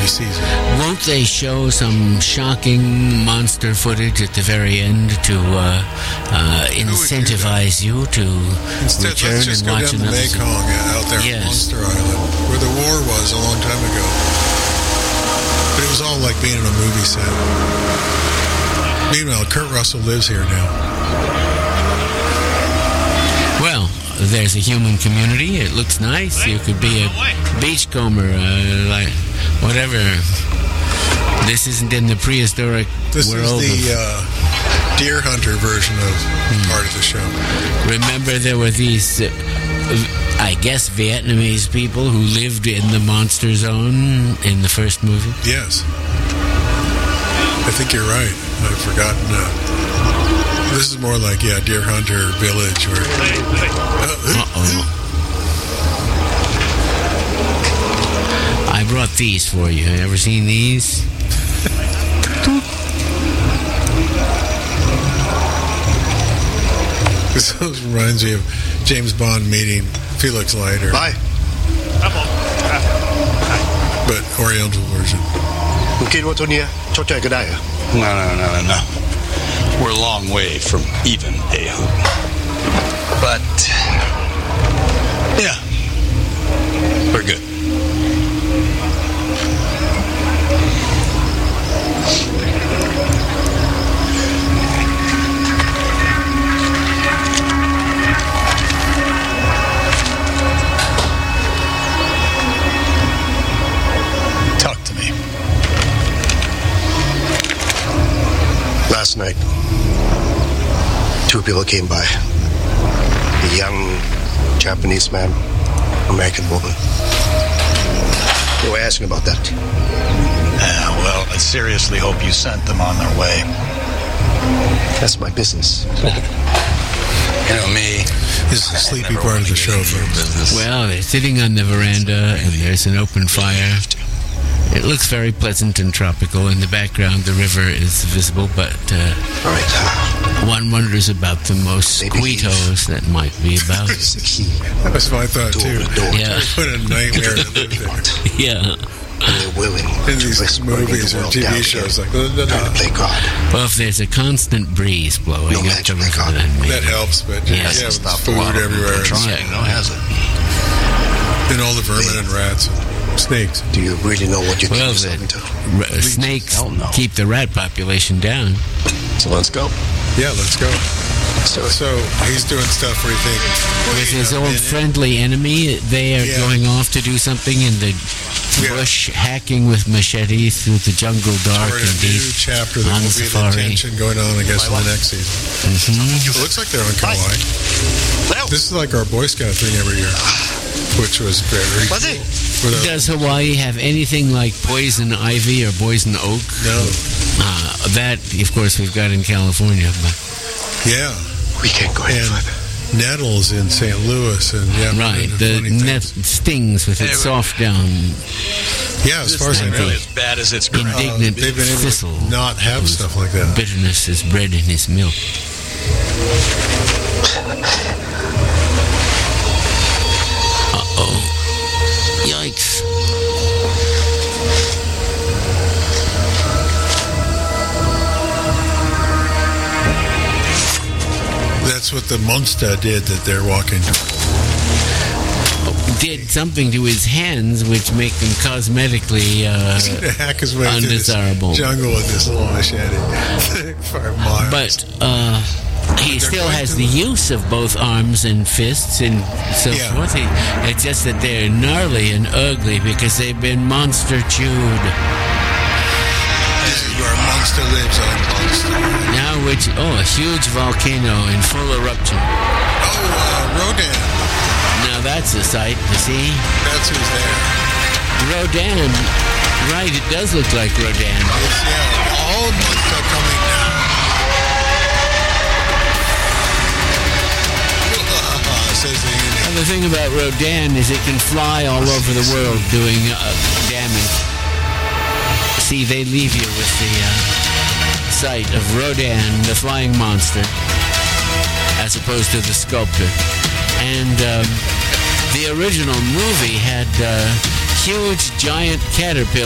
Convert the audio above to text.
season. Won't they show some shocking monster footage at the very end to incentivize you to Instead, return let's just and go watch down the another? Mekong out there on Monster Island, where the war was a long time ago. But it was all like being in a movie set. Meanwhile, Kurt Russell lives here now. Well, there's a human community. It looks nice. You could be a beachcomber, like whatever. This isn't in the prehistoric This world. is the deer hunter version of part of the show. Remember, there were these, I guess, Vietnamese people who lived in the monster zone in the first movie. Yes. I think you're right. I've forgotten. This is more like, Deer Hunter Village. Or, I brought these for you. Ever seen these? This reminds me of James Bond meeting Felix Leiter. Bye. But Oriental version. มึงคิดว่าตัวเนี้ยชดเชยก็ได้เหรอ No. We're a long way from even, Ehud. But, yeah, we're good. Talk to me. Last night, two people came by. A young Japanese man, American woman. They were asking about that. Yeah, well, I seriously hope you sent them on their way. That's my business. You know me. This is the sleepy part of the show, folks. Well, they're sitting on the veranda, and there's an open fire. It looks very pleasant and tropical. In the background, the river is visible, but All right. one wonders about the mosquitoes that might be about. It's the key. That was my thought, To too. open the door. Yeah. What a nightmare to live there. Yeah. And they're willing In to these risk burning movies the or world TV down shows, again, like, trying to play God. Well, if there's a constant breeze blowing No up magic, the thank river, God. then maybe. that helps, but Yeah. yeah, Hasn't with stopped a food lot of them everywhere. from trying, no, has it? And all the vermin and rats and snakes. Do you really know what you're Well, getting yourself into? Snakes Hell no. keep the rat population down. So let's go. Yeah, let's go. So he's doing stuff where you think, With his old friendly enemy, they are Yeah. going off to do something in the Yeah. bush, hacking with machetes through the jungle, dark we're in and a new deep. chapter that on will be the safari. tension going on, I guess, in the next season. It looks like they're on Kauai. This is like our Boy Scout thing every year, which was very Was it? With a- Does Hawaii have anything like poison ivy or poison oak? No. That, of course, we've got in California. But Yeah. We can't go any And further. nettles in St. Louis. And yeah, right, and the funny net things. stings with its soft down, Yeah, as far as I know. Really as bad as it's grown. indignant They've been able thistle. to not have stuff like that. Bitterness is bred in his milk. Uh-oh. Yikes. That's what the monster did that they're walking. Did something to his hands which make them cosmetically He's going to hack his way through this undesirable. jungle with this little machete for miles. But he still has the use of both arms and fists and so Yeah. forth. It's just that they're gnarly and ugly because they've been monster chewed. This is where a monster lives on monster. Now a huge volcano in full eruption. Oh, Rodan. Now that's a sight to see. That's who's there. Rodan. Right, it does look like Rodan. It's, all monster coming down. Says the Indian. And the thing about Rodan is it can fly all over the world doing damage. See, they leave you with the sight of Rodan, the flying monster, as opposed to the sculptor. And the original movie had huge, giant caterpillars.